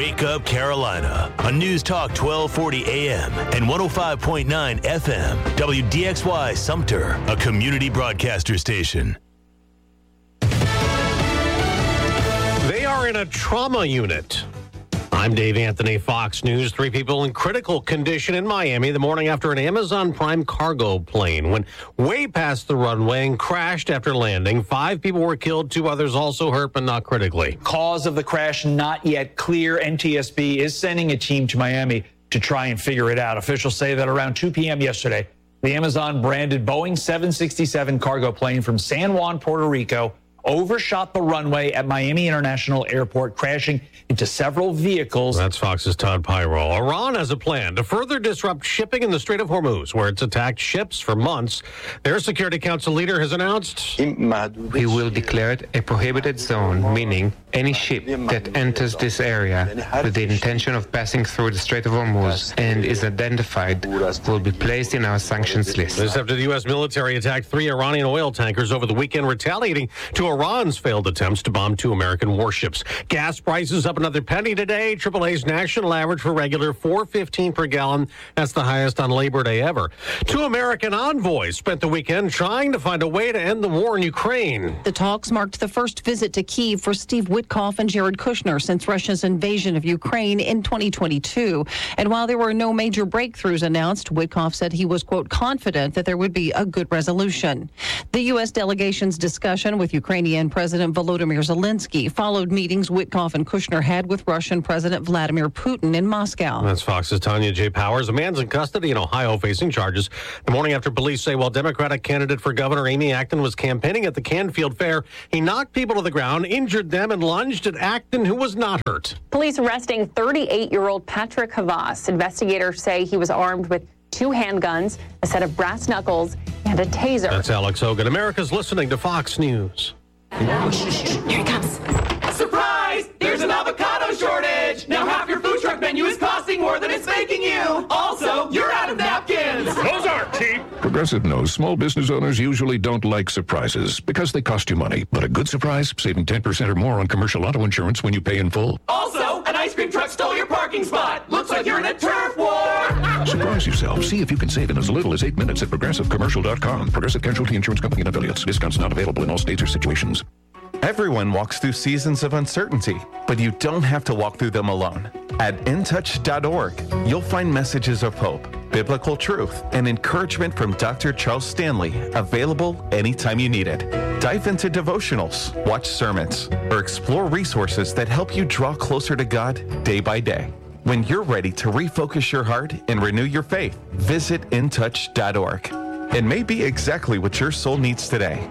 Wake Up Carolina on News Talk 1240 AM and 105.9 FM. WDXY Sumter, a community broadcaster station. They are in a trauma unit. I'm Dave Anthony, Fox News. 3 people in critical condition in Miami the morning after an Amazon Prime cargo plane went way past the runway and crashed after landing. 5 people were killed, 2 others also hurt, but not critically. Cause of the crash not yet clear. NTSB is sending a team to Miami to try and figure it out. Officials say that around 2 p.m. yesterday, the Amazon-branded Boeing 767 cargo plane from San Juan, Puerto Rico, overshot the runway at Miami International Airport, crashing into several vehicles. That's Fox's Todd Pyro. Iran has a plan to further disrupt shipping in the Strait of Hormuz, where it's attacked ships for months. Their Security Council leader has announced, we will declare it a prohibited zone, meaning any ship that enters this area with the intention of passing through the Strait of Hormuz and is identified will be placed in our sanctions list. This after the U.S. military attacked 3 Iranian oil tankers over the weekend, retaliating to Iran's failed attempts to bomb 2 American warships. Gas prices up another penny today. AAA's national average for regular $4.15 per gallon. That's the highest on Labor Day ever. 2 American envoys spent the weekend trying to find a way to end the war in Ukraine. The talks marked the first visit to Kyiv for Steve Witkoff and Jared Kushner since Russia's invasion of Ukraine in 2022. And while there were no major breakthroughs announced, Witkoff said he was, quote, confident that there would be a good resolution. The U.S. delegation's discussion with Ukrainian President Volodymyr Zelensky followed meetings Witkoff and Kushner had with Russian President Vladimir Putin in Moscow. That's Fox's Tanya J. Powers. A man's in custody in Ohio facing charges the morning after police say while Democratic candidate for governor Amy Acton was campaigning at the Canfield Fair, he knocked people to the ground, injured them, and lunged at Acton, who was not hurt. Police arresting 38-year-old Patrick Havas. Investigators say he was armed with 2 handguns, a set of brass knuckles, and a taser. That's Alex Hogan. America's listening to Fox News. Here he comes. Surprise! There's an avocado shortage! Now half your food truck menu is costing more than it's making you! Also, you're out of napkins! Those aren't cheap! Progressive knows small business owners usually don't like surprises because they cost you money. But a good surprise, saving 10% or more on commercial auto insurance when you pay in full. Also, an ice cream truck stole your parking spot! Looks like you're in a turf war! Surprise yourself. See if you can save in as little as 8 minutes at ProgressiveCommercial.com. Progressive Casualty Insurance Company and affiliates. Discounts not available in all states or situations. Everyone walks through seasons of uncertainty, but you don't have to walk through them alone. At intouch.org, you'll find messages of hope, biblical truth, and encouragement from Dr. Charles Stanley, available anytime you need it. Dive into devotionals, watch sermons, or explore resources that help you draw closer to God day by day. When you're ready to refocus your heart and renew your faith, visit intouch.org. It may be exactly what your soul needs today.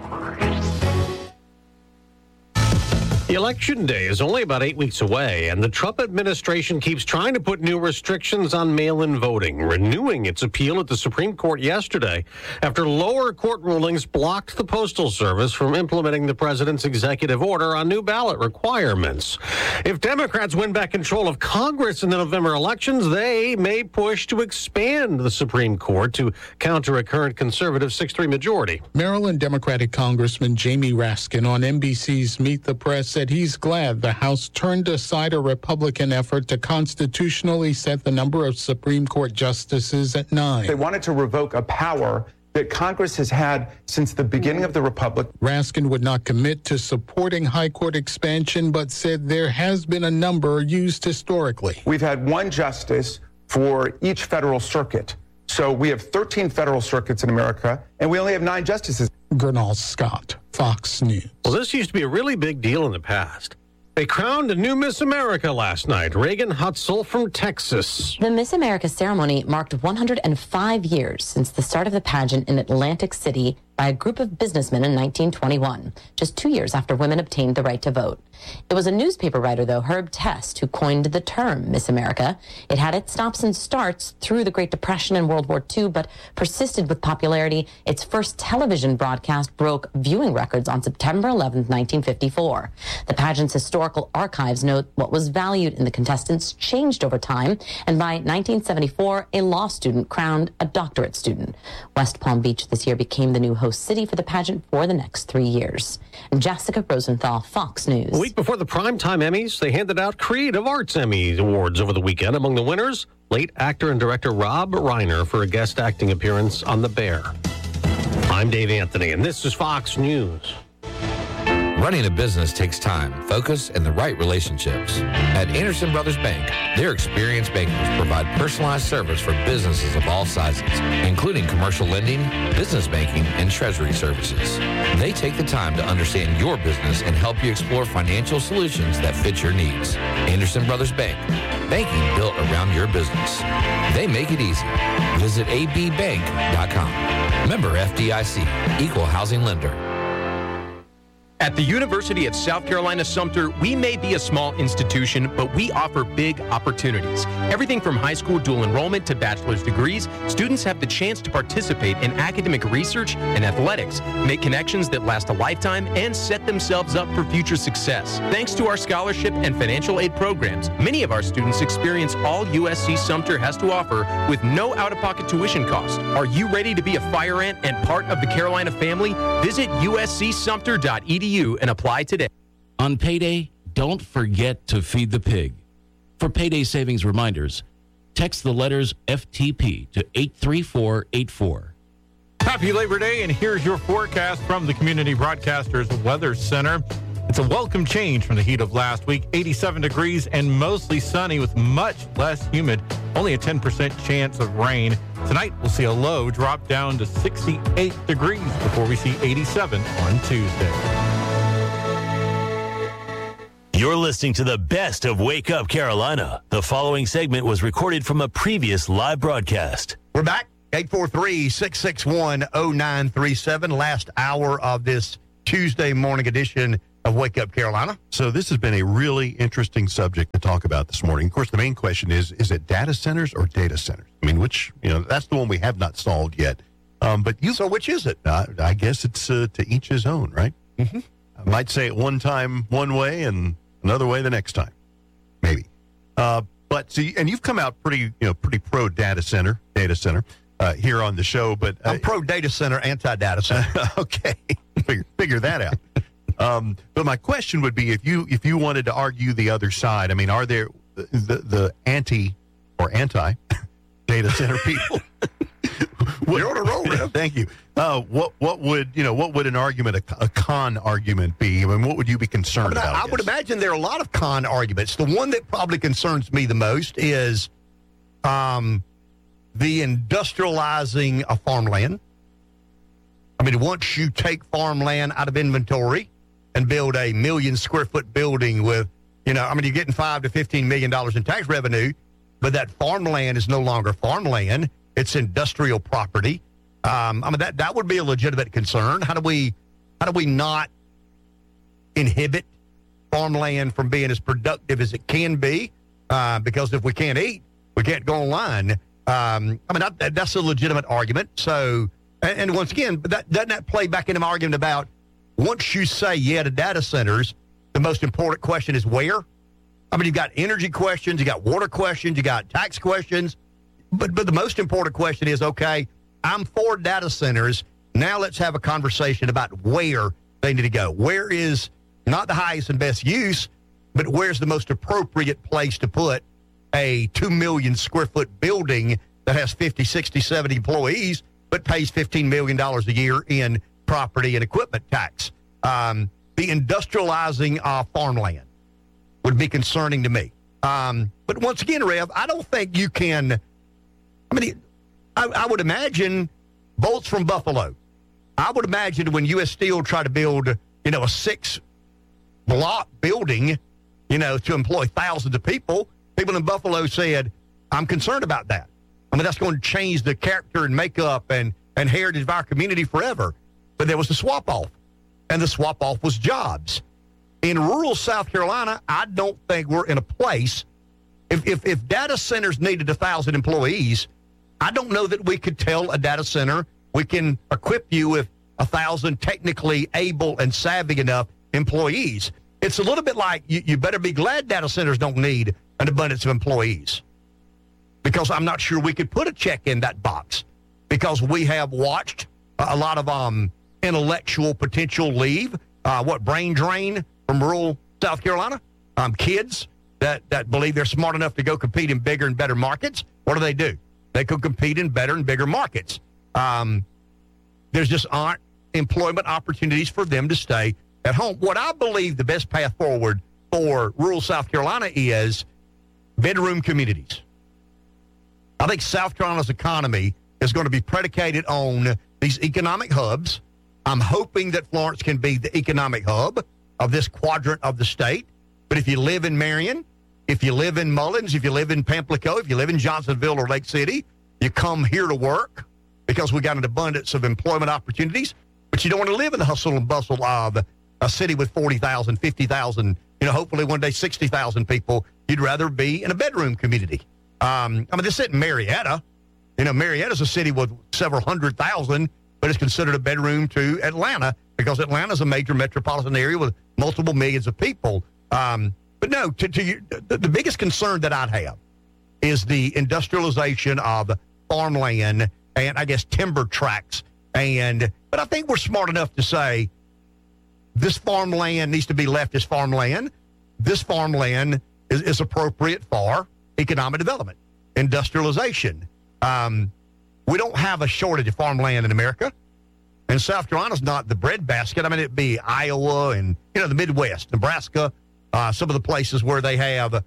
Election day is only about 8 weeks away, and the Trump administration keeps trying to put new restrictions on mail-in voting, renewing its appeal at the Supreme Court yesterday after lower court rulings blocked the Postal Service from implementing the president's executive order on new ballot requirements. If Democrats win back control of Congress in the November elections, they may push to expand the Supreme Court to counter a current conservative 6-3 majority. Maryland Democratic Congressman Jamie Raskin on NBC's Meet the Press said he's glad the House turned aside a Republican effort to constitutionally set the number of Supreme Court justices at 9. They wanted to revoke a power that Congress has had since the beginning of the Republic. Raskin would not commit to supporting high court expansion, but said there has been a number used historically. We've had 1 justice for each federal circuit. So we have 13 federal circuits in America, and we only have 9 justices. Gernal Scott, Fox News. Well, this used to be a really big deal in the past. They crowned a new Miss America last night, Reagan Hutzel from Texas. The Miss America ceremony marked 105 years since the start of the pageant in Atlantic City by a group of businessmen in 1921, just 2 years after women obtained the right to vote. It was a newspaper writer, though, Herb Test, who coined the term Miss America. It had its stops and starts through the Great Depression and World War II, but persisted with popularity. Its first television broadcast broke viewing records on September 11, 1954. The pageant's historical archives note what was valued in the contestants changed over time, and by 1974, a law student crowned a doctorate student. West Palm Beach this year became the new host city for the pageant for the next 3 years. Jessica Rosenthal, Fox News. We week before the Primetime Emmys, they handed out Creative Arts Emmy Awards over the weekend. Among the winners, late actor and director Rob Reiner for a guest acting appearance on The Bear. I'm Dave Anthony, and this is Fox News. Running a business takes time, focus, and the right relationships. At Anderson Brothers Bank, their experienced bankers provide personalized service for businesses of all sizes, including commercial lending, business banking, and treasury services. They take the time to understand your business and help you explore financial solutions that fit your needs. Anderson Brothers Bank, banking built around your business. They make it easy. Visit abbank.com. Member FDIC, Equal Housing Lender. At the University of South Carolina Sumter, we may be a small institution, but we offer big opportunities. Everything from high school dual enrollment to bachelor's degrees, students have the chance to participate in academic research and athletics, make connections that last a lifetime, and set themselves up for future success. Thanks to our scholarship and financial aid programs, many of our students experience all USC Sumter has to offer with no out-of-pocket tuition cost. Are you ready to be a fire ant and part of the Carolina family? Visit uscsumter.edu and apply today. On payday, don't forget to feed the pig. For payday savings reminders, text the letters FTP to 83484. Happy Labor Day, and here's your forecast from the Community Broadcasters Weather Center. It's a welcome change from the heat of last week. 87 degrees and mostly sunny with much less humid. Only a 10% chance of rain. Tonight, we'll see a low drop down to 68 degrees before we see 87 on Tuesday. You're listening to the best of Wake Up Carolina. The following segment was recorded from a previous live broadcast. We're back. 843-661-0937. Last hour of this Tuesday morning edition of Wake Up Carolina. So this has been a really interesting subject to talk about this morning. Of course, the main question is it data centers or data centers? I mean, which, that's the one we have not solved yet. So which is it? I guess it's to each his own, right? Mm-hmm. I might say it one time one way and another way the next time, maybe. But see, and you've come out pretty pro data center here on the show. But I'm pro data center, anti data center. Okay, figure that out. But my question would be, if you wanted to argue the other side, I mean, are there the anti data center people? You're on a roll, man. Thank you. What would an argument, a con argument be? I mean, what would you be concerned about? I would imagine there are a lot of con arguments. The one that probably concerns me the most is the industrializing of farmland. I mean, once you take farmland out of inventory and build a 1 million square foot building with, you're getting $5 to $15 million in tax revenue, but that farmland is no longer farmland. It's industrial property. That would be a legitimate concern. How do we not inhibit farmland from being as productive as it can be? Because if we can't eat, we can't go online. That's a legitimate argument. So, and once again, doesn't that play back into my argument about once you say yeah to data centers, the most important question is where? I mean, you've got energy questions, you got water questions, you got tax questions. But the most important question is, okay, I'm for data centers. Now let's have a conversation about where they need to go. Where is not the highest and best use, but where's the most appropriate place to put a 2 million square foot building that has 50, 60, 70 employees, but pays $15 million a year in property and equipment tax? The industrializing of farmland would be concerning to me. But once again, Rev, I don't think you can... I would imagine bolts from Buffalo. I would imagine when U.S. Steel tried to build, a 6-block building, to employ thousands of people in Buffalo said, I'm concerned about that. That's going to change the character and makeup and heritage of our community forever. But there was a swap-off, and the swap-off was jobs. In rural South Carolina, I don't think we're in a place, if data centers needed 1,000 employees, I don't know that we could tell a data center, we can equip you with 1,000 technically able and savvy enough employees. It's a little bit like you better be glad data centers don't need an abundance of employees, because I'm not sure we could put a check in that box, because we have watched a lot of intellectual potential leave, brain drain from rural South Carolina. Kids that believe they're smart enough to go compete in bigger and better markets. What do? They could compete in better and bigger markets. There's just aren't employment opportunities for them to stay at home. What I believe the best path forward for rural South Carolina is bedroom communities. I think South Carolina's economy is going to be predicated on these economic hubs. I'm hoping that Florence can be the economic hub of this quadrant of the state. But if you live in Marion, if you live in Mullins, if you live in Pamplico, if you live in Johnsonville or Lake City, you come here to work because we got an abundance of employment opportunities. But you don't want to live in the hustle and bustle of a city with 40,000, 50,000, hopefully one day 60,000 people. You'd rather be in a bedroom community. This isn't Marietta. Marietta's a city with several 100,000, but it's considered a bedroom to Atlanta because Atlanta's a major metropolitan area with multiple millions of people. But no, the biggest concern that I'd have is the industrialization of farmland and, I guess, timber tracts. But I think we're smart enough to say this farmland needs to be left as farmland. This farmland is appropriate for economic development, industrialization. We don't have a shortage of farmland in America. And South Carolina's not the breadbasket. It'd be Iowa and, the Midwest, Nebraska, some of the places where they have,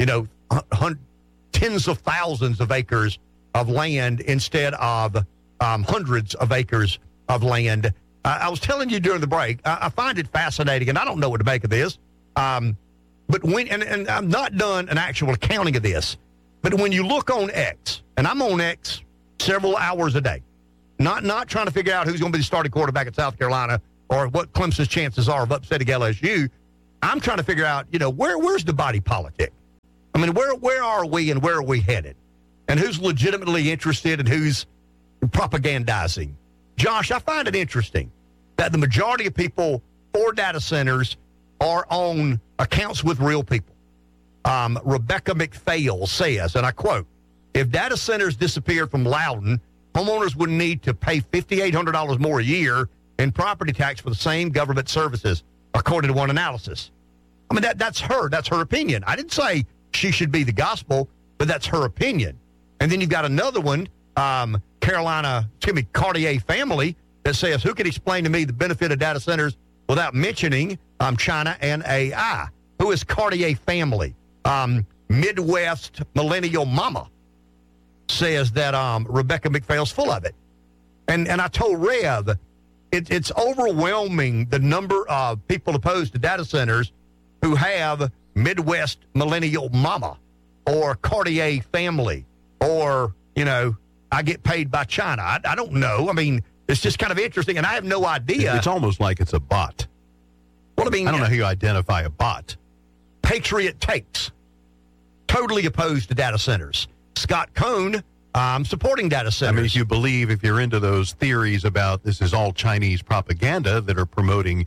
tens of thousands of acres of land instead of hundreds of acres of land. I was telling you during the break, I find it fascinating, and I don't know what to make of this. But and I've not done an actual accounting of this, but when you look on X, and I'm on X several hours a day, not trying to figure out who's going to be the starting quarterback at South Carolina or what Clemson's chances are of upsetting LSU, I'm trying to figure out, where's the body politic? Where are we and where are we headed? And who's legitimately interested and who's propagandizing? Josh, I find it interesting that the majority of people for data centers are on accounts with real people. Rebecca McPhail says, and I quote, if data centers disappeared from Loudoun, homeowners would need to pay $5,800 more a year in property tax for the same government services, according to one analysis. That's her opinion. I didn't say she should be the gospel, but that's her opinion. And then you've got another one, Cartier family, that says, who can explain to me the benefit of data centers without mentioning China and AI? Who is Cartier family? Midwest millennial mama says that Rebecca McPhail's full of it. And I told Rev, it's overwhelming the number of people opposed to data centers who have Midwest millennial mama or Cartier family or, I get paid by China. I don't know. It's just kind of interesting, and I have no idea. It's almost like it's a bot. Well, I don't know how you identify a bot. Patriot Takes, totally opposed to data centers. Scott Cohn, supporting data centers. If you're into those theories about this is all Chinese propaganda that are promoting,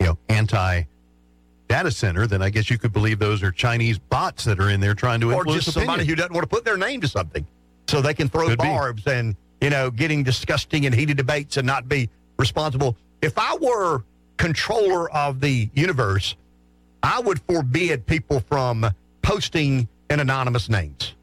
anti-data center, then I guess you could believe those are Chinese bots that are in there trying to influence or just somebody who doesn't want to put their name to something so they can throw barbs and, getting disgusting and heated debates and not be responsible. If I were controller of the universe, I would forbid people from posting in anonymous names.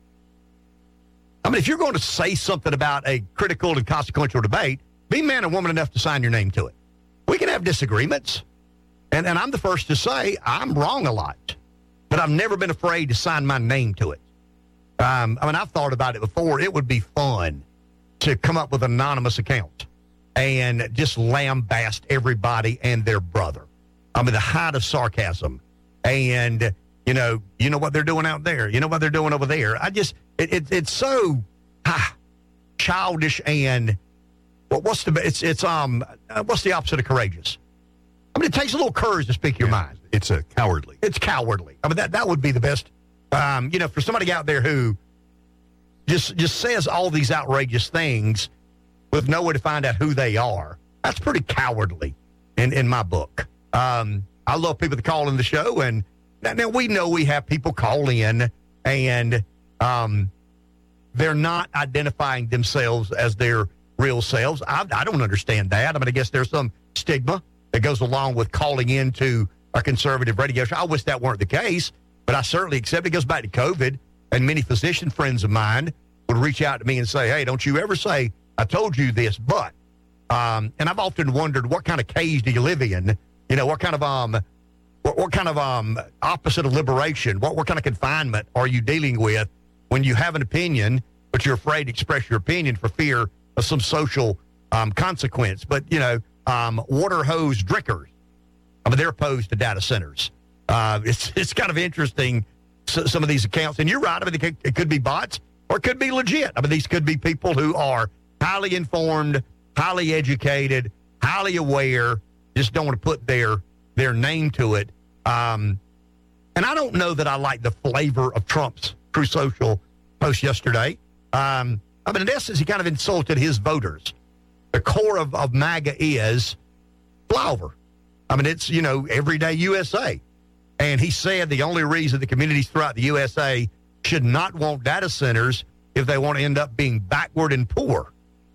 If you're going to say something about a critical and consequential debate, be man and woman enough to sign your name to it. We can have disagreements, and I'm the first to say I'm wrong a lot, but I've never been afraid to sign my name to it. I've thought about it before. It would be fun to come up with an anonymous account and just lambaste everybody and their brother. The height of sarcasm. And, you know what they're doing out there. You know what they're doing over there. It's so childish and what's the opposite of courageous? It takes a little courage to speak your mind. It's cowardly. It's cowardly. That would be the best. For somebody out there who just says all these outrageous things with no way to find out who they are, that's pretty cowardly in my book. I love people that call in the show, and now we know we have people call in, and they're not identifying themselves as their real selves. I don't understand that. I guess there's some stigma that goes along with calling into a conservative radio show. I wish that weren't the case, but I certainly accept it. Goes back to COVID, and many physician friends of mine would reach out to me and say, hey, don't you ever say, I told you this, but. And I've often wondered, what kind of cage do you live in? You know, what kind of opposite of liberation, what kind of confinement are you dealing with when you have an opinion, but you're afraid to express your opinion for fear of some social consequence? But, you know, water hose drinkers, I mean, they're opposed to data centers. It's kind of interesting, some of these accounts. And you're right, I mean, it could be bots or it could be legit. I mean, these could be people who are highly informed, highly educated, highly aware, just don't want to put their name to it. And I don't know that I like the flavor of Trump's Truth Social post yesterday. I mean, in essence, he kind of insulted his voters. The core of MAGA is flyover. I mean, it's, you know, everyday USA. And he said the only reason the communities throughout the USA should not want data centers if they want to end up being backward and poor.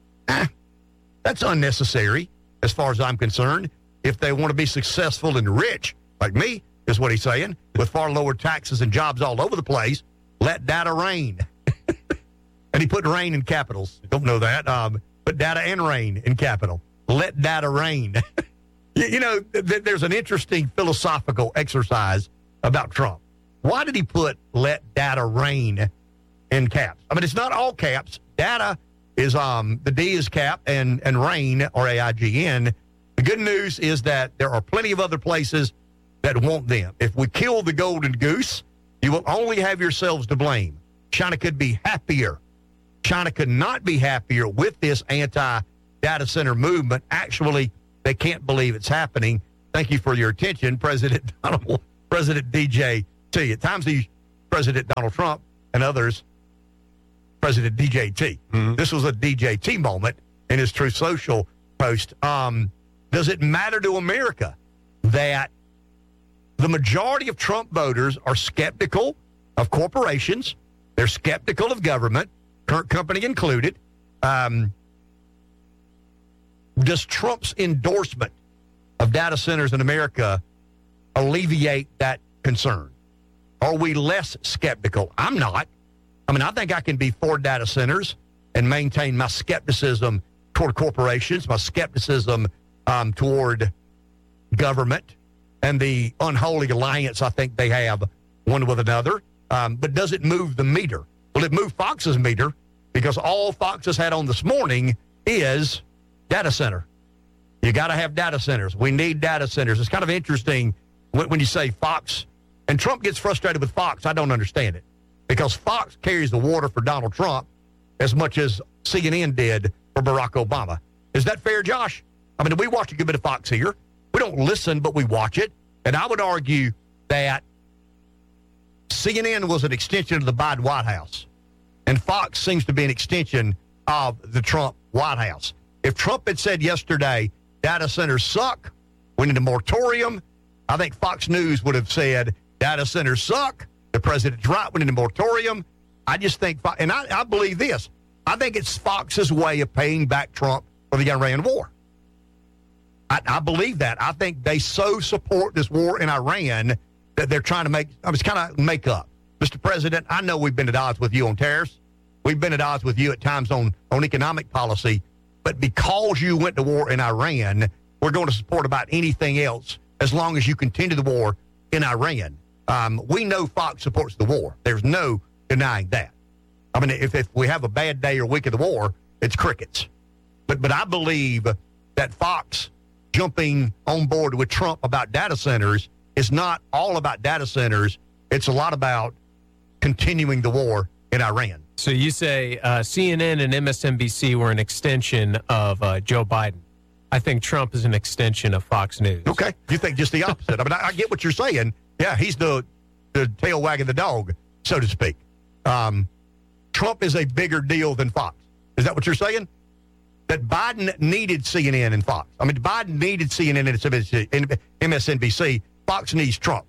That's unnecessary as far as I'm concerned. If they want to be successful and rich, like me, is what he's saying, with far lower taxes and jobs all over the place, let data reign. And he put reign in capitals. Don't know that. Put data and reign in capital. Let data reign. You know, there's an interesting philosophical exercise about Trump. Why did he put let data reign in caps? I mean, it's not all caps. Data is, the D is cap and reign, R-A-I-G-N. The good news is that there are plenty of other places that want them. If we kill the golden goose, you will only have yourselves to blame. China could be happier. China could not be happier with this anti-data center movement. Actually, they can't believe it's happening. Thank you for your attention, President DJ T. At times, he's President Donald Trump, and others, President DJT. Mm-hmm. This was a DJT moment in his Truth Social post. Does it matter to America that the majority of Trump voters are skeptical of corporations? They're skeptical of government, current company included. Does Trump's endorsement of data centers in America alleviate that concern? Are we less skeptical? I'm not. I mean, I think I can be for data centers and maintain my skepticism toward corporations, my skepticism toward government, and the unholy alliance I think they have one with another. But does it move the meter? Well, it moved Fox's meter, because all Fox has had on this morning is data center. You got to have data centers. We need data centers. It's kind of interesting when you say Fox, and Trump gets frustrated with Fox. I don't understand it, because Fox carries the water for Donald Trump as much as CNN did for Barack Obama. Is that fair, Josh? I mean, we watch a good bit of Fox here. We don't listen, but we watch it. And I would argue that CNN was an extension of the Biden White House, and Fox seems to be an extension of the Trump White House. If Trump had said yesterday, data centers suck, we need a moratorium, I think Fox News would have said, data centers suck, the president's right, we need a moratorium. I just think, and I believe this, I think it's Fox's way of paying back Trump for the Iran war. I believe that. I think they so support this war in Iran that they're trying to make up. Mr. President, I know we've been at odds with you on tariffs. We've been at odds with you at times on economic policy. But because you went to war in Iran, we're going to support about anything else as long as you continue the war in Iran. We know Fox supports the war. There's no denying that. I mean, if we have a bad day or week of the war, it's crickets. But I believe that Fox jumping on board with Trump about data centers is not all about data centers. It's a lot about continuing the war in Iran. So you say CNN and MSNBC were an extension of Joe Biden. I think Trump is an extension of Fox News. Okay. You think just the opposite. I mean, I get what you're saying. Yeah, he's the tail wagging the dog, so to speak. Trump is a bigger deal than Fox. Is that what you're saying? That Biden needed CNN and Fox. I mean, Biden needed CNN and MSNBC. Fox needs Trump.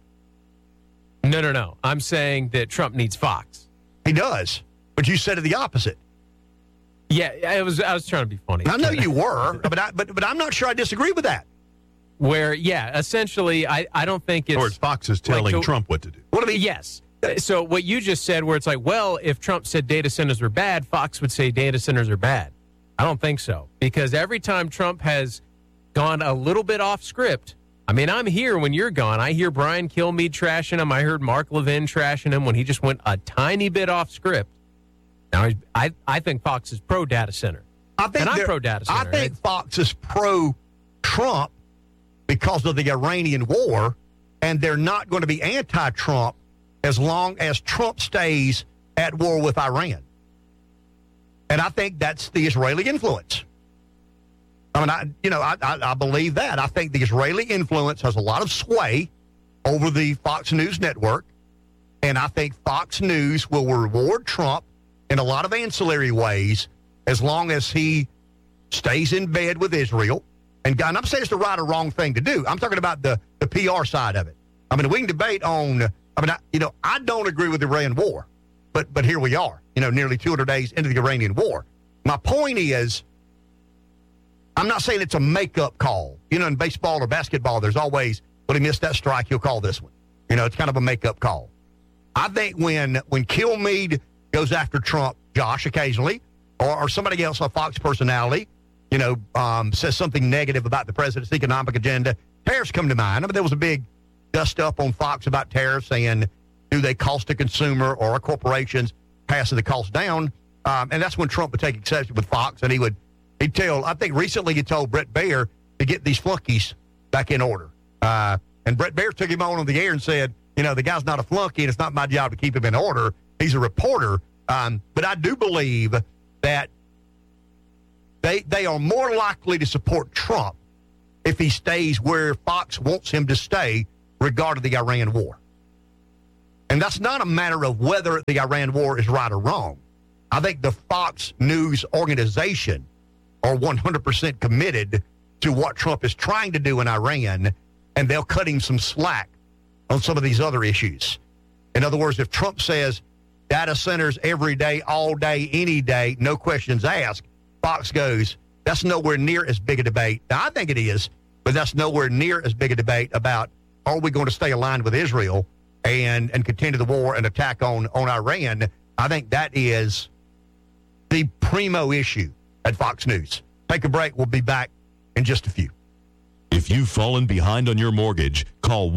No. I'm saying that Trump needs Fox. He does. But you said it the opposite. Yeah, I was trying to be funny. I know you were, but I'm not sure I disagree with that. where, essentially, I don't think it's... Or it's Fox is telling Trump what to do. Yes. So what you just said, where it's like, well, if Trump said data centers are bad, Fox would say data centers are bad. I don't think so. Because every time Trump has gone a little bit off script, I mean, I'm here when you're gone. I hear Brian Kilmeade trashing him. I heard Mark Levin trashing him when he just went a tiny bit off script. Now, I think Fox is pro-data center. I'm pro-data center. I think Fox is pro-Trump because of the Iranian war, and they're not going to be anti-Trump as long as Trump stays at war with Iran. And I think that's the Israeli influence. I mean, I believe that. I think the Israeli influence has a lot of sway over the Fox News network, and I think Fox News will reward Trump in a lot of ancillary ways as long as he stays in bed with Israel. And I'm saying it's the right or wrong thing to do. I'm talking about the PR side of it. I mean, we can debate on... I don't agree with the Iran war, but here we are, nearly 200 days into the Iranian war. My point is, I'm not saying it's a makeup call. In baseball or basketball, there's always, well, he missed that strike, he'll call this one. It's kind of a makeup call. I think when Kilmeade goes after Trump, Josh, occasionally, or somebody else, a Fox personality, says something negative about the president's economic agenda, tariffs come to mind. I mean, there was a big dust up on Fox about tariffs, saying, do they cost a consumer or a corporations, passing the cost down? And that's when Trump would take exception with Fox, and he'd tell, I think recently he told Brett Baer to get these flunkies back in order. And Brett Baer took him on the air and said, the guy's not a flunky, and it's not my job to keep him in order. He's a reporter. But I do believe that they are more likely to support Trump if he stays where Fox wants him to stay regarding the Iran war. And that's not a matter of whether the Iran war is right or wrong. I think the Fox News organization are 100% committed to what Trump is trying to do in Iran, and they'll cut him some slack on some of these other issues. In other words, if Trump says data centers every day, all day, any day, no questions asked, Fox goes, that's nowhere near as big a debate. Now, I think it is, but that's nowhere near as big a debate about, are we going to stay aligned with Israel and continue the war and attack on Iran? I think that is the primo issue at Fox News. Take a break. We'll be back in just a few. If you've fallen behind on your mortgage, call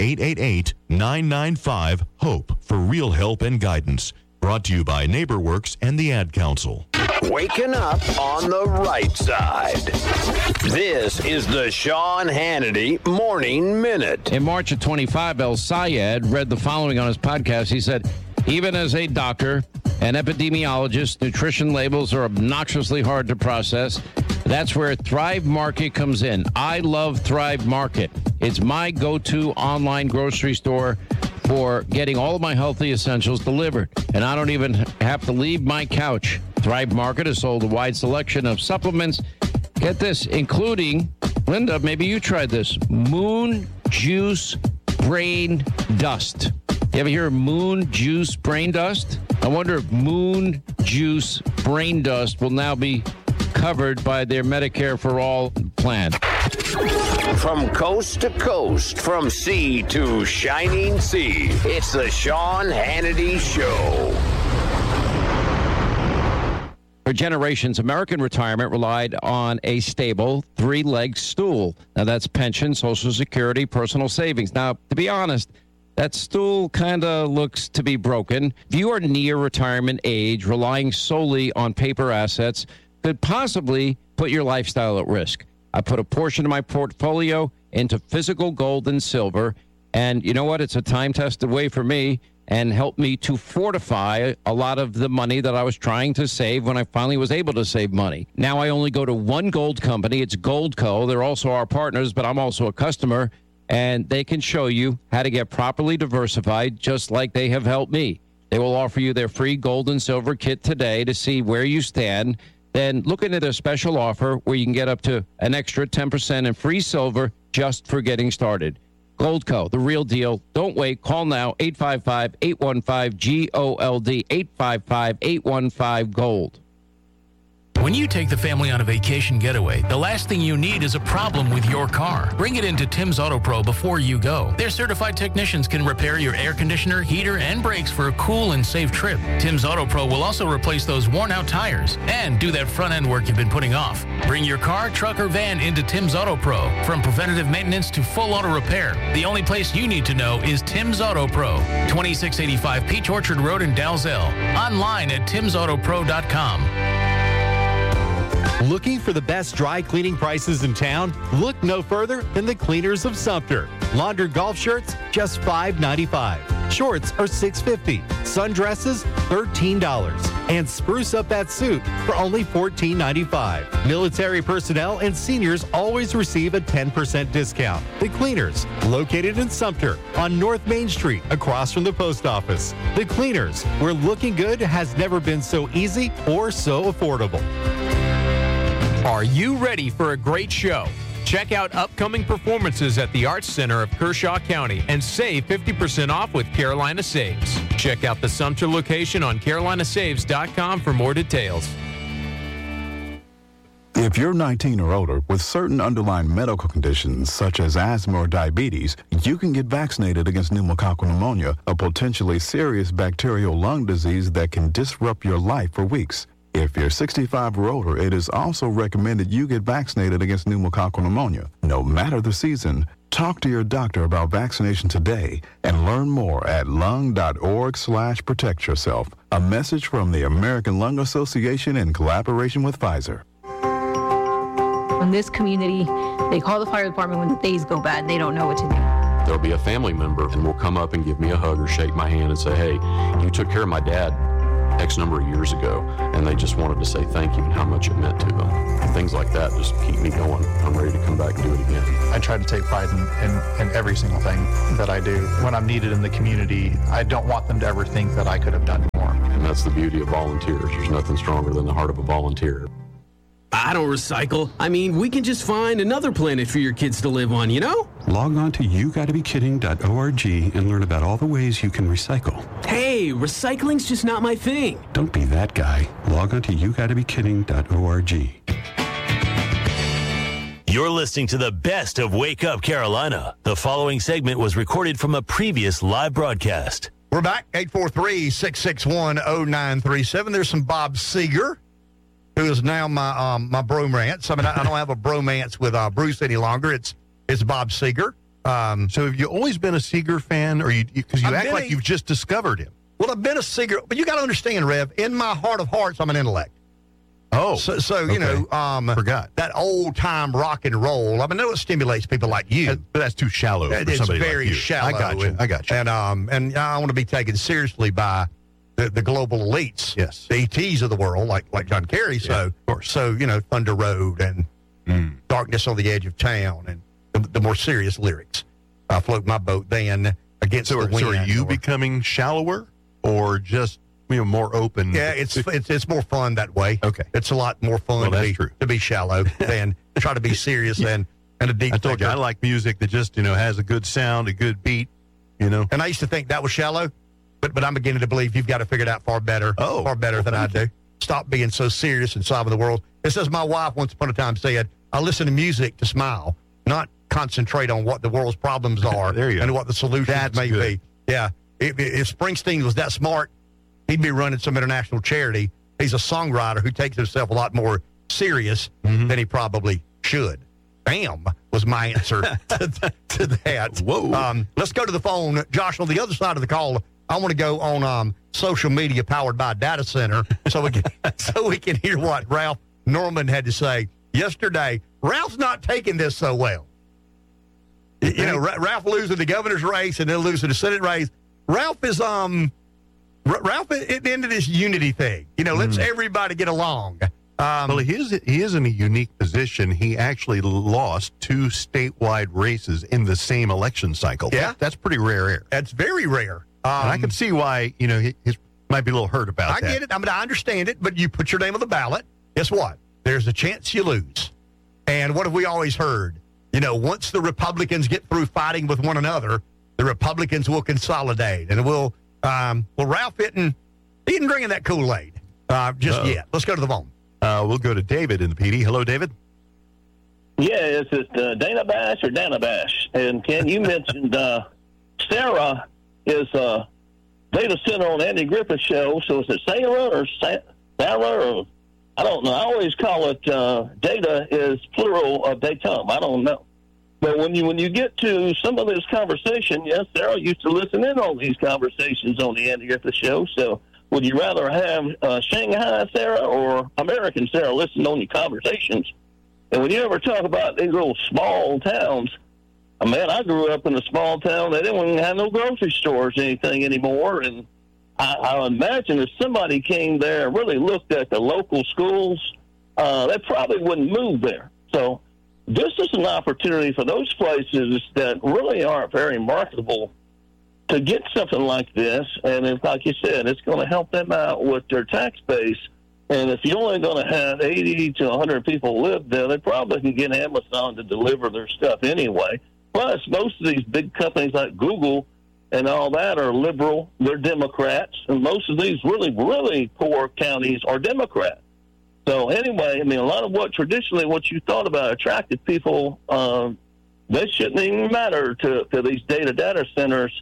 1-888-995-HOPE for real help and guidance. Brought to you by NeighborWorks and the Ad Council. Waking up on the right side. This is the Sean Hannity Morning Minute. In March of 25, El Sayed read the following on his podcast. He said, even as a doctor and epidemiologist, nutrition labels are obnoxiously hard to process. That's where Thrive Market comes in. I love Thrive Market. It's my go-to online grocery store for getting all of my healthy essentials delivered. And I don't even have to leave my couch. Thrive Market has sold a wide selection of supplements. Get this, including, Linda, maybe you tried this, Moon Juice Brain Dust. You ever hear of Moon Juice Brain Dust? I wonder if Moon Juice Brain Dust will now be covered by their Medicare for All plan. From coast to coast, from sea to shining sea, it's the Sean Hannity Show. For generations, American retirement relied on a stable three-legged stool. Now, that's pension, Social Security, personal savings. Now, to be honest, that stool kind of looks to be broken. If you are near retirement age, relying solely on paper assets could possibly put your lifestyle at risk. I put a portion of my portfolio into physical gold and silver, and you know what? It's a time-tested way for me and helped me to fortify a lot of the money that I was trying to save when I finally was able to save money. Now I only go to one gold company. It's Goldco. They're also our partners, but I'm also a customer, and they can show you how to get properly diversified just like they have helped me. They will offer you their free gold and silver kit today to see where you stand. Then look into their special offer where you can get up to an extra 10% in free silver just for getting started. Goldco, the real deal. Don't wait. Call now, 855-815-GOLD, 855-815-GOLD. When you take the family on a vacation getaway, the last thing you need is a problem with your car. Bring it into Tim's Auto Pro before you go. Their certified technicians can repair your air conditioner, heater, and brakes for a cool and safe trip. Tim's Auto Pro will also replace those worn-out tires and do that front-end work you've been putting off. Bring your car, truck, or van into Tim's Auto Pro. From preventative maintenance to full auto repair, the only place you need to know is Tim's Auto Pro, 2685 Peach Orchard Road in Dalzell. Online at timsautopro.com. Looking for the best dry cleaning prices in town? Look no further than the Cleaners of Sumter. Laundered golf shirts, just $5.95. Shorts are $6.50. Sundresses, $13. And spruce up that suit for only $14.95. Military personnel and seniors always receive a 10% discount. The Cleaners, located in Sumter on North Main Street, across from the post office. The Cleaners, where looking good has never been so easy or so affordable. Are you ready for a great show? Check out upcoming performances at the Arts Center of Kershaw County and save 50% off with Carolina Saves. Check out the Sumter location on carolinasaves.com for more details. If you're 19 or older with certain underlying medical conditions such as asthma or diabetes, you can get vaccinated against pneumococcal pneumonia, a potentially serious bacterial lung disease that can disrupt your life for weeks. If you're 65 or older, it is also recommended you get vaccinated against pneumococcal pneumonia. No matter the season, talk to your doctor about vaccination today and learn more at lung.org/protect yourself. A message from the American Lung Association in collaboration with Pfizer. In this community, they call the fire department when the days go bad. They don't know what to do. There'll be a family member and will come up and give me a hug or shake my hand and say, hey, you took care of my dad X number of years ago, and they just wanted to say thank you and how much it meant to them. Things like that just keep me going. I'm ready to come back and do it again. I try to take pride in every single thing that I do. When I'm needed in the community, I don't want them to ever think that I could have done more. And that's the beauty of volunteers. There's nothing stronger than the heart of a volunteer. I don't recycle. I mean, we can just find another planet for your kids to live on, you know? Log on to yougottabekidding.org and learn about all the ways you can recycle. Hey, recycling's just not my thing. Don't be that guy. Log on to yougottabekidding.org. You're listening to the best of Wake Up Carolina. The following segment was recorded from a previous live broadcast. We're back, 843-661-0937. There's some Bob Seger, who is now my bromance. I mean, I don't have a bromance with Bruce any longer. It's Bob Seger. So have you always been a Seger fan, or because you act like you've just discovered him? Well, I've been a Seger, but you got to understand, Rev. In my heart of hearts, I'm an intellect. Oh, so you know, forgot that old time rock and roll. I mean, I know it stimulates people like you, but that's too shallow. For it's somebody very like you. shallow. I got you. And I want to be taken seriously by the global elites, yes, the ETs of the world, like John Kerry. So, of course. So you know, Thunder Road and Darkness on the Edge of Town, and the more serious lyrics. I float my boat then against the wind. So are you becoming shallower, or just more open? Yeah, it's more fun that way. Okay, it's a lot more fun to be shallow than try to be serious and a deep. I told you I like music that just has a good sound, a good beat. And I used to think that was shallow. But I'm beginning to believe you've got to figure it out far better than I do. Stop being so serious and solving the world. It's as my wife once upon a time said, I listen to music to smile, not concentrate on what the world's problems are and what the solutions may be. Yeah. If Springsteen was that smart, he'd be running some international charity. He's a songwriter who takes himself a lot more serious than he probably should. Bam was my answer to that. Whoa. Let's go to the phone. Josh, on the other side of the call, I want to go on social media powered by Data Center so we can hear what Ralph Norman had to say yesterday. Ralph's not taking this so well. Ralph losing the governor's race and then losing the Senate race. Ralph is Ralph at the end of this unity thing. Let's everybody get along. Well, he is in a unique position. He actually lost 2 statewide races in the same election cycle. Yeah, that's pretty rare. That's very rare. And I can see why, he might be a little hurt about that. I get it. I mean, I understand it, but you put your name on the ballot. Guess what? There's a chance you lose. And what have we always heard? Once the Republicans get through fighting with one another, the Republicans will consolidate. And Ralph isn't drinking that Kool-Aid just yet. Let's go to the phone. We'll go to David in the PD. Hello, David. Yeah, is it Dana Bash or Dana Bash? And Ken, you mentioned Sarah is a data center on Andy Griffith's show. So is it Sarah or Sarah? Or I don't know. I always call it data is plural of datum. I don't know. But when you get to some of this conversation, yes, Sarah used to listen in on these conversations on the Andy Griffith show. So would you rather have Shanghai Sarah or American Sarah listen on your conversations? And when you ever talk about these little small towns, man, I grew up in a small town. They didn't even have no grocery stores or anything anymore. And I imagine if somebody came there and really looked at the local schools, they probably wouldn't move there. So this is an opportunity for those places that really aren't very marketable to get something like this. And if, like you said, it's going to help them out with their tax base. And if you're only going to have 80 to 100 people live there, they probably can get Amazon to deliver their stuff anyway. Plus, most of these big companies like Google and all that are liberal. They're Democrats. And most of these really, really poor counties are Democrats. So anyway, I mean, a lot of what traditionally what you thought about attracted people, they shouldn't even matter to these data centers.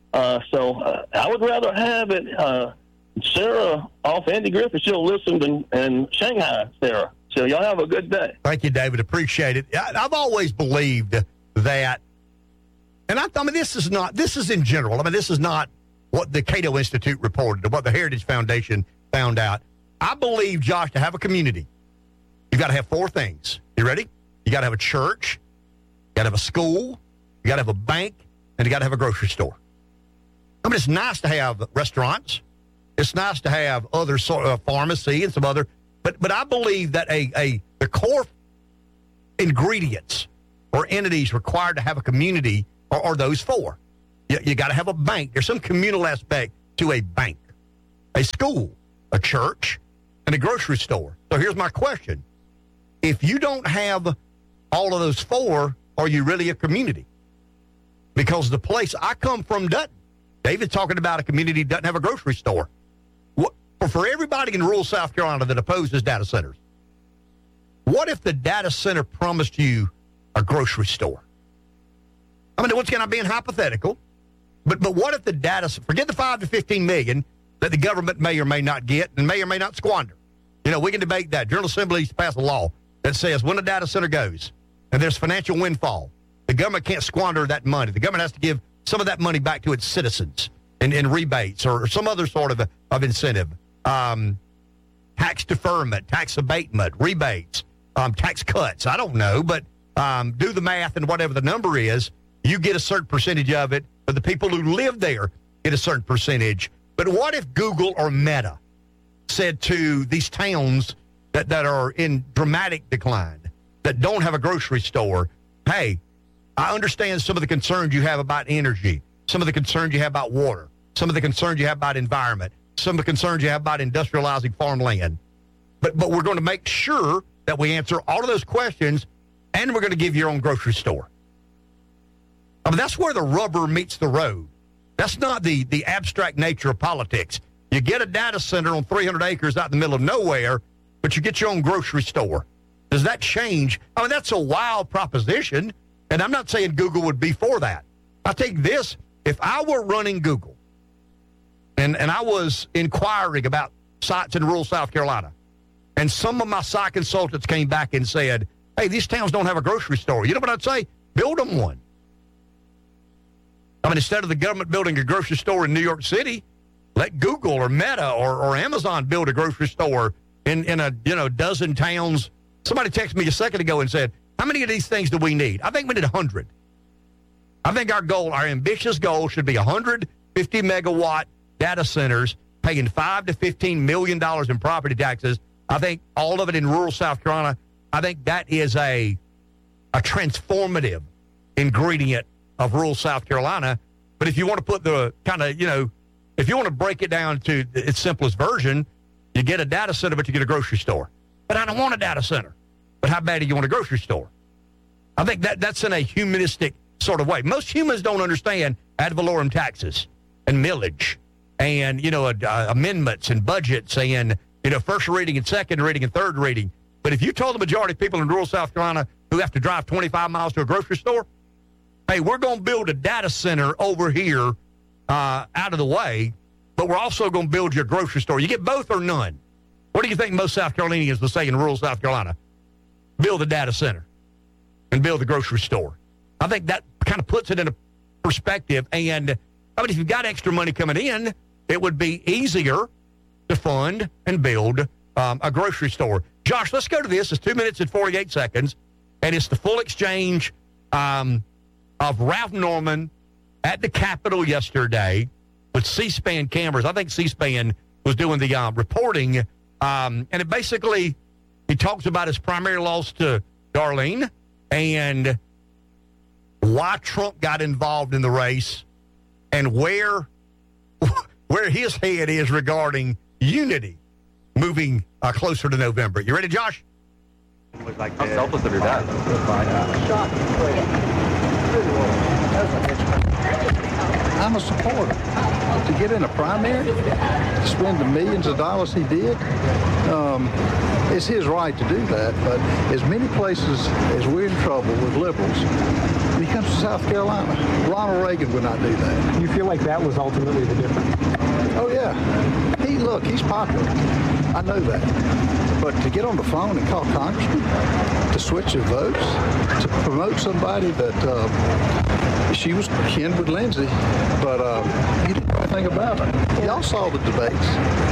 So I would rather have it Sarah off Andy Griffith. She'll listen and Shanghai Sarah. So y'all have a good day. Thank you, David. Appreciate it. I've always believed that, and I mean, this is in general. I mean, this is not what the Cato Institute reported or what the Heritage Foundation found out. I believe, Josh, to have a community, you've got to have four things. You ready? You got to have a church, you got to have a school, you got to have a bank, and you got to have a grocery store. I mean, it's nice to have restaurants. It's nice to have other sort of pharmacy and some other, but I believe that the core ingredients or entities required to have a community are those four. You got to have a bank. There's some communal aspect to a bank, a school, a church, and a grocery store. So here's my question. If you don't have all of those four, are you really a community? Because the place I come from doesn't. David's talking about a community that doesn't have a grocery store. For everybody in rural South Carolina that opposes data centers, what if the data center promised you a grocery store? I mean, once again, I'm being hypothetical, but what if the forget the 5 to 15 million that the government may or may not get and may or may not squander. You know, we can debate that. General Assembly needs to pass a law that says when a data center goes and there's financial windfall, the government can't squander that money. The government has to give some of that money back to its citizens in rebates or some other sort of incentive. Tax deferment, tax abatement, rebates, tax cuts. I don't know, but do the math and whatever the number is, you get a certain percentage of it, but the people who live there get a certain percentage. But what if Google or Meta said to these towns that are in dramatic decline, that don't have a grocery store, hey, I understand some of the concerns you have about energy, some of the concerns you have about water, some of the concerns you have about environment, some of the concerns you have about industrializing farmland. But we're going to make sure that we answer all of those questions, and we're going to give you your own grocery store. I mean, that's where the rubber meets the road. That's not the abstract nature of politics. You get a data center on 300 acres out in the middle of nowhere, but you get your own grocery store. Does that change? I mean, that's a wild proposition, and I'm not saying Google would be for that. I think this, if I were running Google, and I was inquiring about sites in rural South Carolina, and some of my site consultants came back and said, hey, these towns don't have a grocery store. You know what I'd say? Build them one. I mean, instead of the government building a grocery store in New York City, let Google or Meta or Amazon build a grocery store in a dozen towns. Somebody texted me a second ago and said, how many of these things do we need? I think we need 100. I think our ambitious goal should be 150 megawatt data centers paying $5 to $15 million in property taxes. I think all of it in rural South Carolina. I think that is a transformative ingredient of rural South Carolina. But if you want to put the kind of, if you want to break it down to its simplest version, you get a data center, but you get a grocery store. But I don't want a data center. But how bad do you want a grocery store? I think that's in a humanistic sort of way. Most humans don't understand ad valorem taxes and millage and, amendments and budgets and first reading and second reading and third reading. But if you told the majority of people in rural South Carolina who have to drive 25 miles to a grocery store, hey, we're going to build a data center over here out of the way, but we're also going to build your grocery store. You get both or none. What do you think most South Carolinians will say in rural South Carolina? Build a data center and build a grocery store. I think that kind of puts it in a perspective. And if you've got extra money coming in, it would be easier to fund and build a grocery store. Josh, let's go to this. It's 2 minutes and 48 seconds, and it's the full exchange of Ralph Norman at the Capitol yesterday with C-SPAN cameras. I think C-SPAN was doing the reporting, and it basically, he talks about his primary loss to Darlene and why Trump got involved in the race and where his head is regarding unity moving closer to November. You ready, Josh? How selfless of your dad. I'm a supporter. To get in a primary, to spend the millions of dollars he did, it's his right to do that. But as many places as we're in trouble with liberals, when he comes to South Carolina, Ronald Reagan would not do that. You feel like that was ultimately the difference? Oh, yeah. He's popular. I know that. But to get on the phone and call congressmen, to switch their votes, to promote somebody that she was kin with Lindsey, but he didn't know anything about her. Y'all saw the debates.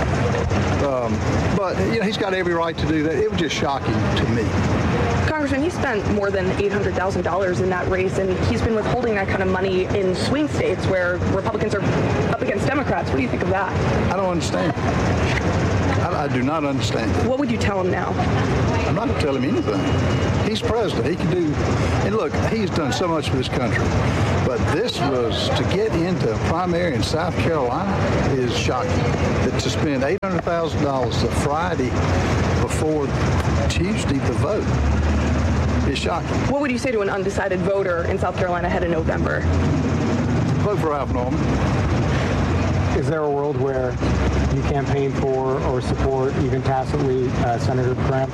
But he's got every right to do that. It was just shocking to me. Congressman, he spent more than $800,000 in that race, and he's been withholding that kind of money in swing states where Republicans are up against Democrats. What do you think of that? I don't understand. I do not understand. What would you tell him now? I'm not going to tell him anything. He's president. He can do, and look, he's done so much for this country. But this was, to get into a primary in South Carolina is shocking. To spend $800,000 the Friday before Tuesday to vote is shocking. What would you say to an undecided voter in South Carolina ahead of November? Vote for Ralph Norman. Is there a world where you campaign for or support, even tacitly, Senator Graham?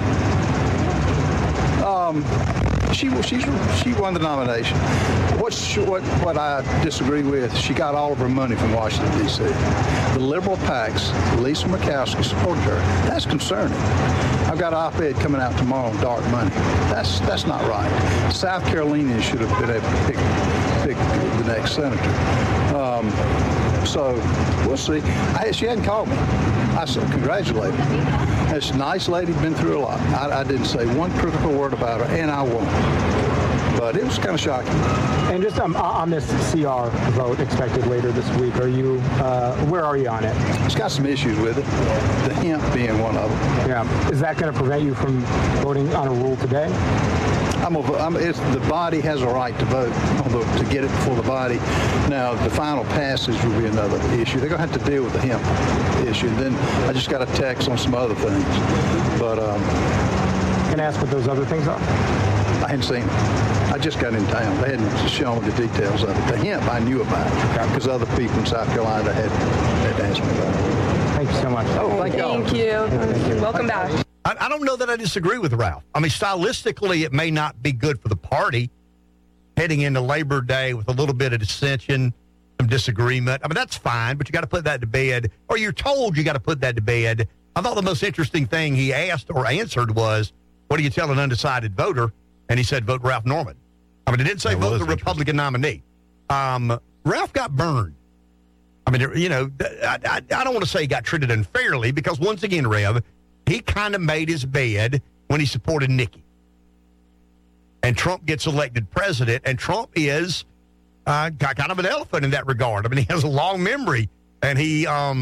She won the nomination. What I disagree with, she got all of her money from Washington, D.C. The liberal PACs, Lisa Murkowski supported her. That's concerning. I've got an op-ed coming out tomorrow on dark money. That's not right. South Carolinians should have been able to pick the next senator. So we'll see. She hadn't called me. I said, congratulate her. This nice lady, been through a lot. I didn't say one critical word about her, and I won't. But it was kind of shocking. And just on this CR vote expected later this week, where are you on it? It's got some issues with it, the hemp being one of them. Yeah. Is that going to prevent you from voting on a rule today? The body has a right to vote, to get it before the body. Now, the final passage will be another issue. They're going to have to deal with the hemp issue. And then I just got a text on some other things. But can I ask what those other things are? I hadn't seen them. I just got in town. They hadn't shown me the details of it. The hemp I knew about because other people in South Carolina had asked me about it. Thank you so much. Oh, thank you. Welcome back. I don't know that I disagree with Ralph. I mean, stylistically, it may not be good for the party heading into Labor Day with a little bit of dissension, some disagreement. I mean, that's fine, but you got to put that to bed, or you're told you got to put that to bed. I thought the most interesting thing he asked or answered was, what do you tell an undecided voter? And he said, vote Ralph Norman. I mean, it didn't say vote the Republican nominee. Ralph got burned. I mean, I don't want to say he got treated unfairly because, once again, Rev, he kind of made his bed when he supported Nikki. And Trump gets elected president, and Trump is kind of an elephant in that regard. I mean, he has a long memory, and he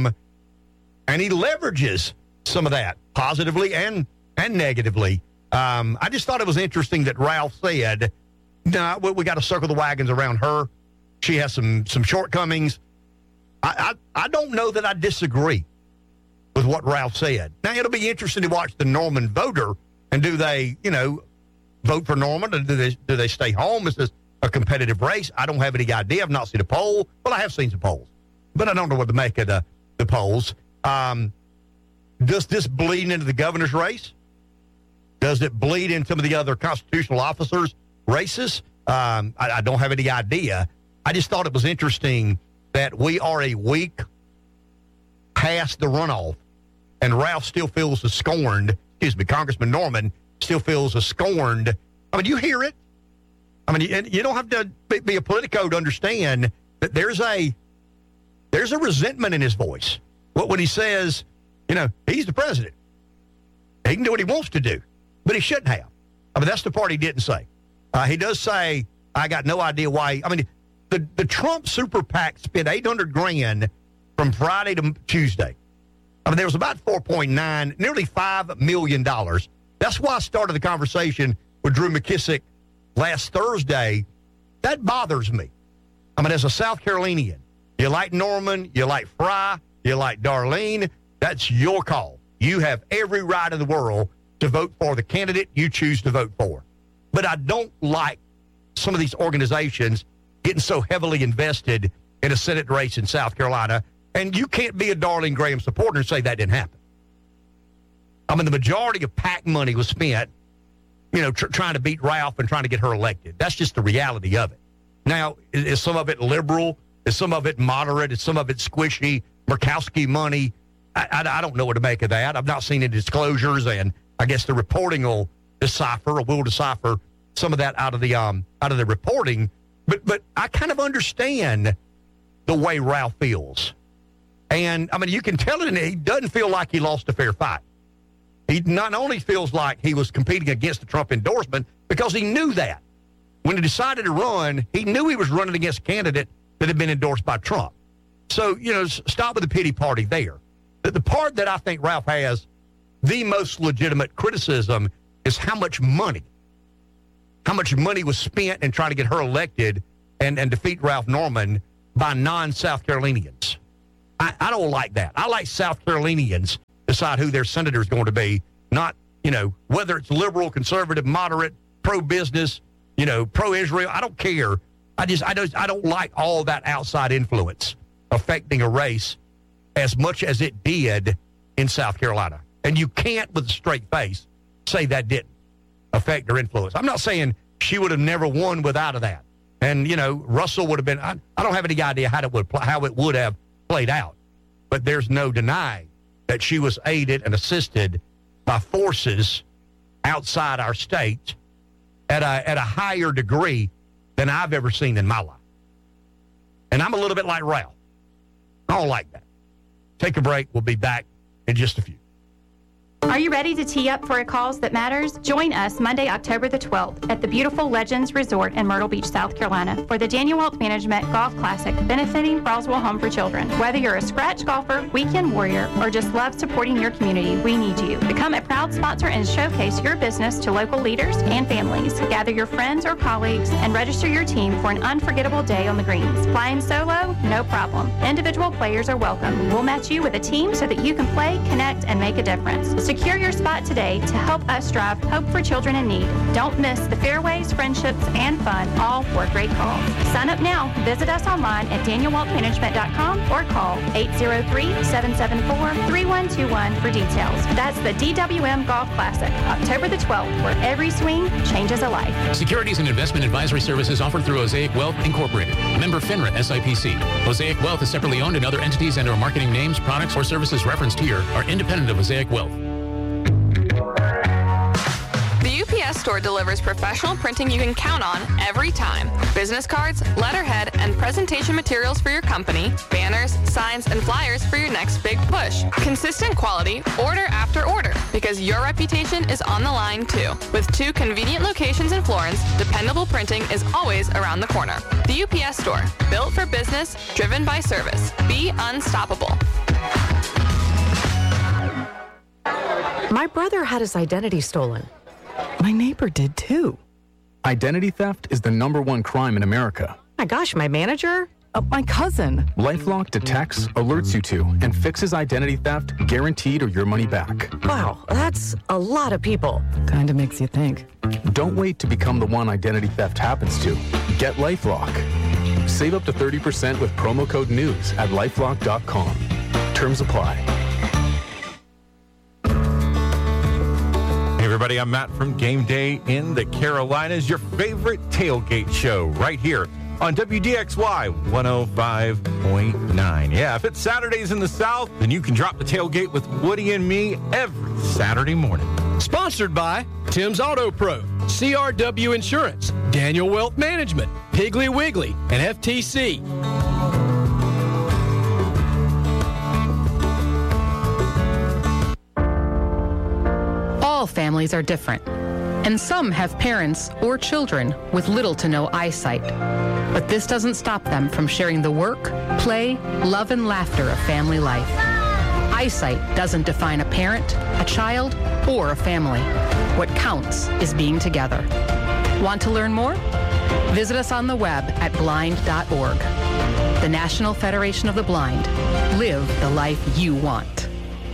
leverages some of that positively and negatively. I just thought it was interesting that Ralph said, "No, we got to circle the wagons around her. She has some shortcomings." I don't know that I disagree with what Ralph said. Now, it'll be interesting to watch the Norman voter, and do they, vote for Norman, or do they stay home? Is this a competitive race? I don't have any idea. I've not seen a poll. Well, I have seen some polls, but I don't know what to make of the polls. Does this bleed into the governor's race? Does it bleed in some of the other constitutional officers' races? I don't have any idea. I just thought it was interesting that we are a week past the runoff, and Ralph still feels scorned. Congressman Norman still feels scorned. I mean, you hear it. I mean, you don't have to be a politico to understand that there's a resentment in his voice. When he says, he's the president. He can do what he wants to do, but he shouldn't have. I mean, that's the part he didn't say. He does say, I got no idea why. I mean, the Trump super PAC spent $800,000 from Friday to Tuesday. I mean, there was about 4.9, nearly $5 million. That's why I started the conversation with Drew McKissick last Thursday. That bothers me. I mean, as a South Carolinian, you like Norman, you like Fry, you like Darlene, that's your call. You have every right in the world to vote for the candidate you choose to vote for. But I don't like some of these organizations getting so heavily invested in a Senate race in South Carolina, and you can't be a Darlene Graham supporter and say that didn't happen. I mean, the majority of PAC money was spent, trying to beat Ralph and trying to get her elected. That's just the reality of it. Now, is some of it liberal? Is some of it moderate? Is some of it squishy, Murkowski money? I don't know what to make of that. I've not seen any disclosures, and I guess the reporting will decipher some of that out of the reporting. But I kind of understand the way Ralph feels. And, I mean, you can tell it, and he doesn't feel like he lost a fair fight. He not only feels like he was competing against the Trump endorsement, because he knew that. When he decided to run, he knew he was running against a candidate that had been endorsed by Trump. So, stop with the pity party there. The part that I think Ralph has the most legitimate criticism is how much money was spent in trying to get her elected and defeat Ralph Norman by non-South Carolinians. I don't like that. I like South Carolinians decide who their senator is going to be, not, whether it's liberal, conservative, moderate, pro-business, pro-Israel. I don't care. I don't like all that outside influence affecting a race as much as it did in South Carolina. And you can't, with a straight face, say that didn't affect her influence. I'm not saying she would have never won without that. And, Russell would have been, I don't have any idea how it would have played out. But there's no denying that she was aided and assisted by forces outside our state at a higher degree than I've ever seen in my life. And I'm a little bit like Ralph. I don't like that. Take a break. We'll be back in just a few. Are you ready to tee up for a cause that matters? Join us Monday, October the 12th at the beautiful Legends Resort in Myrtle Beach, South Carolina for the Daniel Wealth Management Golf Classic benefiting Roswell Home for Children. Whether you're a scratch golfer, weekend warrior, or just love supporting your community, we need you. Become a proud sponsor and showcase your business to local leaders and families. Gather your friends or colleagues and register your team for an unforgettable day on the greens. Flying solo? No problem. Individual players are welcome. We'll match you with a team so that you can play, connect, and make a difference. Secure your spot today to help us drive hope for children in need. Don't miss the fairways, friendships, and fun, all for a great cause. Sign up now. Visit us online at danielwealthmanagement.com or call 803-774-3121 for details. That's the DWM Golf Classic, October the 12th, where every swing changes a life. Securities and investment advisory services offered through Osaic Wealth Incorporated. Member FINRA SIPC. Osaic Wealth is separately owned, and other entities and/or marketing names, products, or services referenced here are independent of Osaic Wealth. The UPS Store delivers professional printing you can count on every time. Business cards, letterhead, and presentation materials for your company, banners, signs, and flyers for your next big push. Consistent quality, order after order, because your reputation is on the line too. With 2 convenient locations in Florence, dependable printing is always around the corner. The UPS Store, built for business, driven by service. Be unstoppable. My brother had his identity stolen. My neighbor did too. Identity theft is the #1 crime in America. My gosh, my manager? My cousin. LifeLock detects, alerts you to, and fixes identity theft, guaranteed or your money back. Wow, that's a lot of people. Kind of makes you think. Don't wait to become the one identity theft happens to. Get LifeLock. Save up to 30% with promo code NEWS at LifeLock.com. Terms apply. everybody, I'm Matt from Game Day in the Carolinas, your favorite tailgate show right here on WDXY 105.9. Yeah, if it's Saturdays in the South, then you can drop the tailgate with Woody and me every Saturday morning. Sponsored by Tim's Auto Pro, CRW Insurance, Daniel Wealth Management, Piggly Wiggly, and FTC. All families are different, and some have parents or children with little to no eyesight. But this doesn't stop them from sharing the work, play, love, and laughter of family life. Eyesight doesn't define a parent, a child, or a family. What counts is being together. Want to learn more? Visit us on the web at blind.org. The National Federation of the Blind. Live the life you want.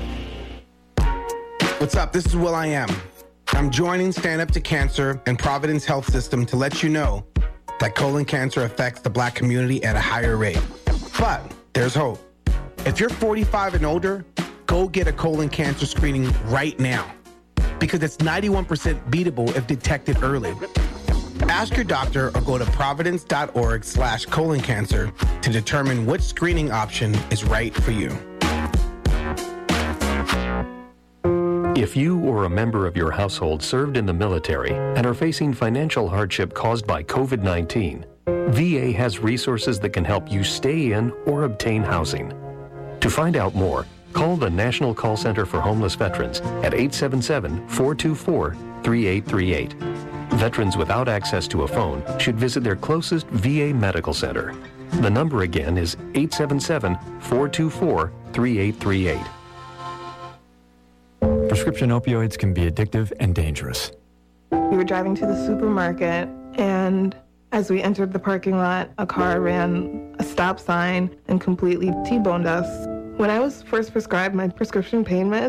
What's up? This is will.i.am. I'm joining Stand Up to Cancer and Providence Health System to let you know that colon cancer affects the Black community at a higher rate. But there's hope. If you're 45 and older, go get a colon cancer screening right now, because it's 91% beatable if detected early. Ask your doctor or go to providence.org/colon cancer to determine which screening option is right for you. If you or a member of your household served in the military and are facing financial hardship caused by COVID-19, VA has resources that can help you stay in or obtain housing. To find out more, call the National Call Center for Homeless Veterans at 877-424-3838. Veterans without access to a phone should visit their closest VA medical center. The number again is 877-424-3838. Prescription opioids can be addictive and dangerous. We were driving to the supermarket, and as we entered the parking lot, a car ran a stop sign and completely T-boned us. When I was first prescribed my prescription pain meds,